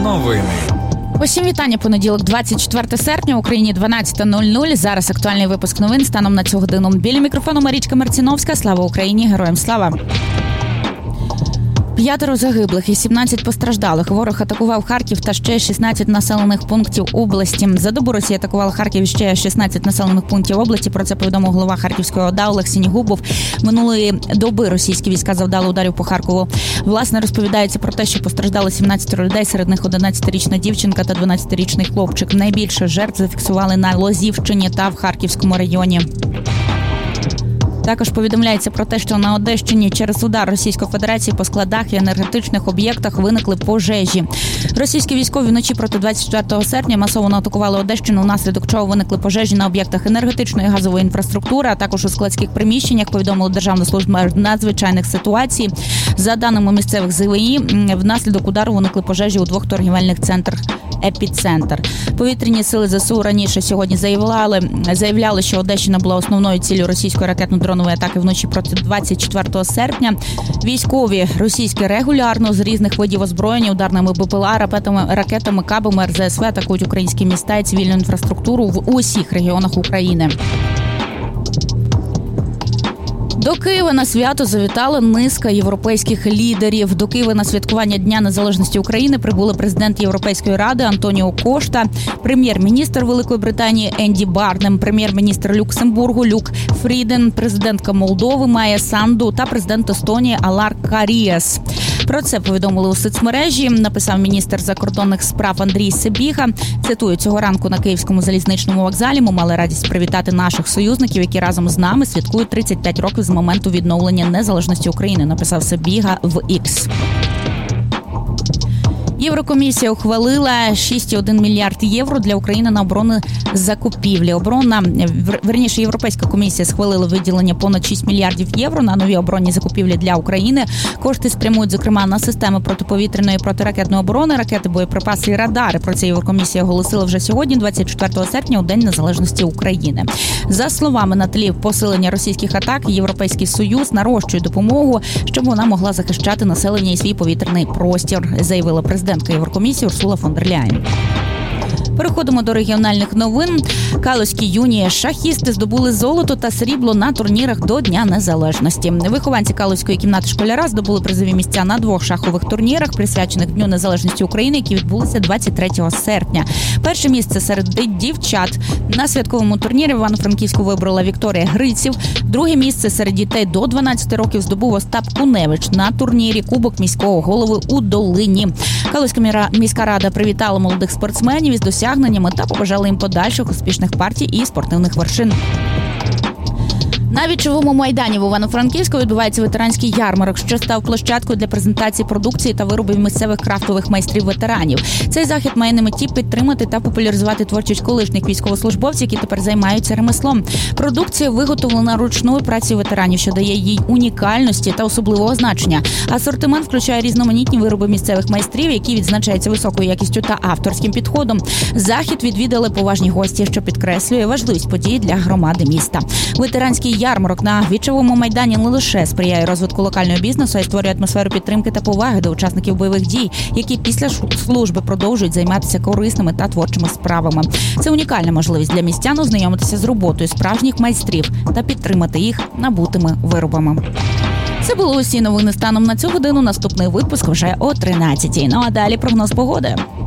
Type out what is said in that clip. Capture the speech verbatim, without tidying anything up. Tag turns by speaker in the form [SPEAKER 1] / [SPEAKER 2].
[SPEAKER 1] Новини.
[SPEAKER 2] Усім вітання. Понеділок, двадцять четверте серпня, в Україні дванадцята нуль нуль. Зараз актуальний випуск новин станом на цю годину. Біля мікрофону Марічка Марціновська. Слава Україні, героям слава! П'ятеро загиблих і сімнадцять постраждалих. Ворог атакував Харків та ще шістнадцять населених пунктів області. За добу Росія атакувала Харків і ще шістнадцять населених пунктів області. Про це повідомив голова Харківської ОДА Олег Сінігубов. Минулої доби російські війська завдали ударів по Харкову. Власне, розповідається про те, що постраждали сімнадцять людей, серед них одинадцятирічна дівчинка та дванадцятирічний хлопчик. Найбільше жертв зафіксували на Лозівщині та в Харківському районі. Також повідомляється про те, що на Одещині через удар Російської Федерації по складах і енергетичних об'єктах виникли пожежі. Російські військові вночі проти двадцять четвертого серпня масово атакували Одещину, внаслідок чого виникли пожежі на об'єктах енергетичної і газової інфраструктури, а також у складських приміщеннях, повідомила Державна служба надзвичайних ситуацій. За даними місцевих З В І, внаслідок удару виникли пожежі у двох торгівельних центрах «Епіцентр». Повітряні сили З С У раніше сьогодні заявляли, заявляли, що Одещина була основною ціллю російської ракетно-дронової атаки вночі проти двадцять четвертого серпня. Військові російські регулярно з різних видів озброєння, ударними Б П Л А, ракетами, ракетами, кабами, Р З С В атакують українські міста і цивільну інфраструктуру в усіх регіонах України. До Києва на свято завітала низка європейських лідерів. До Києва на святкування Дня Незалежності України прибули президент Європейської ради Антоніо Кошта, прем'єр-міністр Великої Британії Енді Барнем, прем'єр-міністр Люксембургу Люк Фріден, президентка Молдови Майя Санду та президент Естонії Алар Каріас. Про це повідомили у соцмережі, написав міністр закордонних справ Андрій Сибіга. Цитую, цього ранку на Київському залізничному вокзалі ми мали радість привітати наших союзників, які разом з нами святкують тридцять п'ять років з моменту відновлення незалежності України, написав Сибіга в Ікс. Єврокомісія ухвалила шість цілих один мільярд євро для України на оборонні закупівлі. Оборонна, верніше, Європейська комісія схвалила виділення понад шість мільярдів євро на нові оборонні закупівлі для України. Кошти спрямують, зокрема, на системи протиповітряної і протиракетної оборони, ракети, боєприпаси і радари. Про це Єврокомісія оголосила вже сьогодні, двадцять четвертого серпня, у День Незалежності України. За словами, на тлі посилення російських атак, Європейський Союз нарощує допомогу, щоб вона могла захищати населення і свій повітряний простір, заявила президент Єврокомісії Урсула фон дер Ляєн. Переходимо до регіональних новин. Калузькі юні шахісти здобули золото та срібло на турнірах до Дня Незалежності. Вихованці Калузької кімнати школяра здобули призові місця на двох шахових турнірах, присвячених Дню Незалежності України, які відбулися двадцять третього серпня. Перше місце серед дівчат на святковому турнірі в Івано-Франківську вибрала Вікторія Гриців. Друге місце серед дітей до дванадцяти років здобув Остап Куневич на турнірі Кубок міського голови у Долині. Калузька міська рада привітала молодих спортсменів із досягненнями та побажала їм подальших успішних партій і спортивних вершин. На Вічовому майдані в Івано-Франківську відбувається ветеранський ярмарок, що став площадкою для презентації продукції та виробів місцевих крафтових майстрів-ветеранів. Цей захід має на меті підтримати та популяризувати творчість колишніх військовослужбовців, які тепер займаються ремеслом. Продукція виготовлена ручною працею ветеранів, що дає їй унікальності та особливого значення. Асортимент включає різноманітні вироби місцевих майстрів, які відзначаються високою якістю та авторським підходом. Захід відвідали поважні гості, що підкреслює важливість події для громади міста. Ветеранський ярмарок на Вічовому майдані не лише сприяє розвитку локального бізнесу, а й створює атмосферу підтримки та поваги до учасників бойових дій, які після служби продовжують займатися корисними та творчими справами. Це унікальна можливість для містян ознайомитися з роботою справжніх майстрів та підтримати їх набутими виробами. Це були усі новини станом на цю годину. Наступний випуск вже о тринадцятій. Ну а далі прогноз погоди.